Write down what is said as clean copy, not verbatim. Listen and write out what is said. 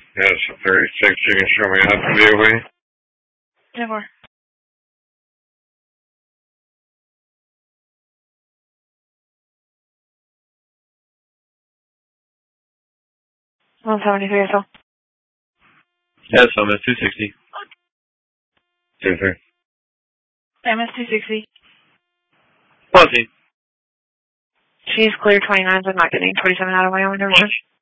Yes, 36. You can show me out the DOE. Never. $173 or so. Yes, I'm at 260. 23. MS 260. Policy. She's clear 29s. I'm not getting 27 out of Wyoming.